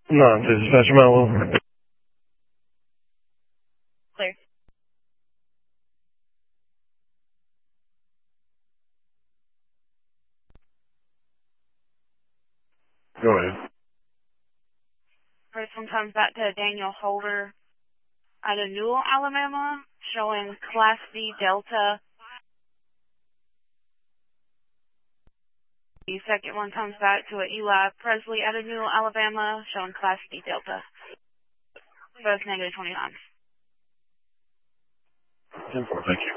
No, dispatch Milo. Clear. Go ahead. First one comes back to Daniel Holder out of Newell, Alabama, showing Class D Delta. The second one comes back to Eli Presley out of Newell, Alabama, showing Class D Delta. Both -29. 10-4, thank you.